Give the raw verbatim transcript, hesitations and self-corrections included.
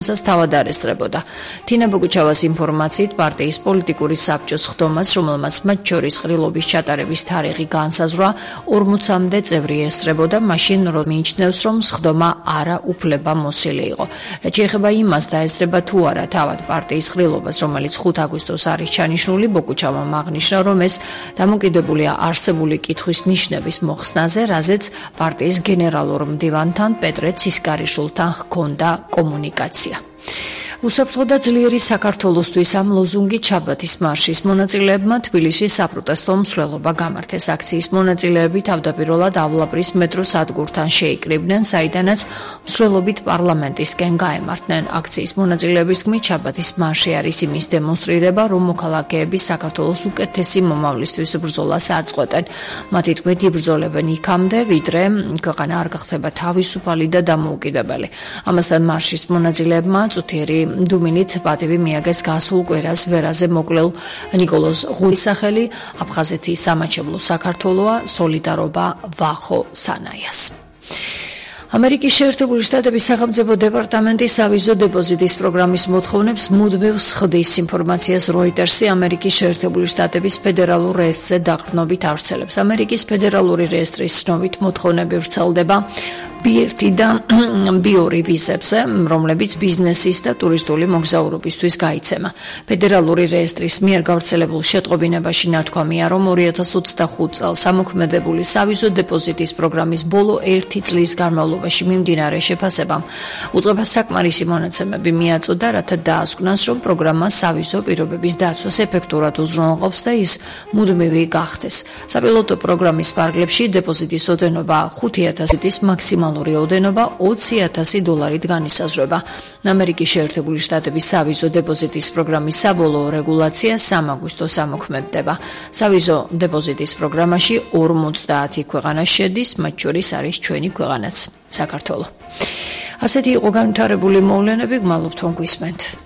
თავად არესტრებოდა. თინა ბოგუჩავას ინფორმაციით პარტიის პოლიტიკური საბჭოს ხდომას, რომელმაც მათ შორის ყრილობის ჩატარების თარიღი განსაზღვრა, ორმოცამდე წევრი ესწრებოდა, მაშინ რომ მიიჩნევს, რომ სხდომა არა უფლებამოსილი იყო. რაც შეეხება იმას, დაესწრება თუ არა თავად პარტიის ყრილობას, რომელიც ხუთ აგვისტოს არის ჩანიშნული, ბოგუჩავამ აღნიშნა, რომ ეს დამოკიდებულია არსებული კითხვის ნიშნების მოხსნაზე, რაზეც პარტიის გენერალურ მდივანთან პეტრე ცისკარიშვილთან ჰქონდა კომუნიკაცია. უსაფრთხო და ძლიერი საქართველოსთვის ამ ლოზუნგი ჩაბათის მარშის მონაწილეებმა თბილისის საპროტესტო მსვლელობა გამართეს. აქციის მონაწილეები თავდაპირველად ავლაბრის მეტროს სადგურთან შეიკრიბნენ, საიდანაც მსვლელობით პარლამენტისკენ გაემართნენ. აქციის მონაწილეების თქმით, ჩაბათის მარში არის იმის დემონსტრირება, რომ მოქალაქეები საქართველოს უკეთესი მომავლისთვის ბრძოლას არ წყვეტენ. მათი თქმით, იბრძოლებენ იქამდე, ვიდრე ქვეყანა არ გახდება თავისუფალი და დამოუკიდებელი. ამასთან მარშის მონაწილეებმა წუთიერი დუმინით პატივი მიაგეს გასულ კვირას ვერაზე მოკლეულ ნიკოლოზ ღურის სახელი. აფხაზეთის სამაჩებლო საქართველოა, სოლიდარობა ვახო სანაიას. ამერიკის შეერთებული შტატების სახელმწიფო დეპარტამენტის ავიზო დეპოზიტის პროგრამის მოთხოვნებს მუდმივს ხდის. ინფორმაციას როიტერსი ამერიკის შეერთებული შტატების ფედერალურ რეესტრზე დაყრდნობით ავრცელებს. ამერიკის ფედერალური რეესტრის ცნობით მოთხოვნები ვრცელდება ბი ერთი და ბი ორი ვიზებზე, რომლებიც ბიზნესის და ტურისტული მოგზაურობისთვის გაიცემა. ფედერალური რეესტრის მიერ გავრცელებულ შეტყობინებაში ნათქვამია, რომ ორი ათას ოცდახუთ წელს ამოქმედებული სავიზო დეპოზიტის პროგრამის ბოლო ერთი წლის განმავლობაში მიმდინარე შეფასებამ უწყება საკმარისი მონაცემები მიაწოდა, რათა დაასკვნას, რომ პროგრამა სავიზო პირობების დაცვას ეფექტურად უზრუნველყოფს და ის მუდმივი გახდეს. საპილოტო პროგრამის ფარგლებში დეპოზიტის ოდენობა ხუთი ათასის მაქსიმალ ოდენობა ოცი ათასი დოლარით განისაზღვრება. ამერიკის შეერთებული შტატების სავიზო დეპოზიტის პროგრამის საბოლოო რეგულაცია სამ აგვისტოს ამოქმედდება. სავიზო დეპოზიტის პროგრამაში ორმოცდაათი ქვეყანა შედის, მათ შორის არის ჩვენი ქვეყანაც, საქართველო. ასეთი იყო განვითარებული მოვლენები, გმადლობთ რომ გვისმენთ.